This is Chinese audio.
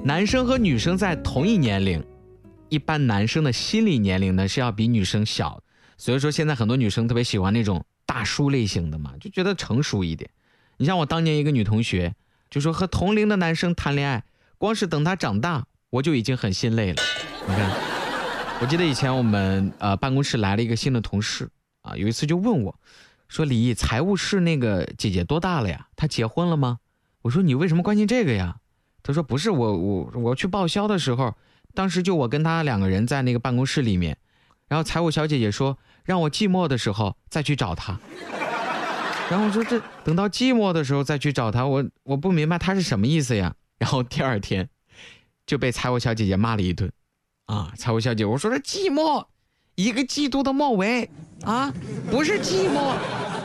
男生和女生在同一年龄，一般男生的心理年龄呢是要比女生小，所以说现在很多女生特别喜欢那种大叔类型的嘛，就觉得成熟一点。你像我当年一个女同学就说和同龄的男生谈恋爱，光是等他长大我就已经很心累了。你看，我记得以前我们办公室来了一个新的同事啊，有一次就问我说，李毅，财务室那个姐姐多大了呀？她结婚了吗？我说你为什么关心这个呀？他说不是，我去报销的时候，当时就我跟他2个人在那个办公室里面，然后财务小姐姐说让我寂寞的时候再去找他。然后我说这等到寂寞的时候再去找他，我不明白他是什么意思呀。然后第2天就被财务小姐姐骂了一顿啊！财务小姐，我说这寂寞，一个季度的末尾啊，不是寂寞。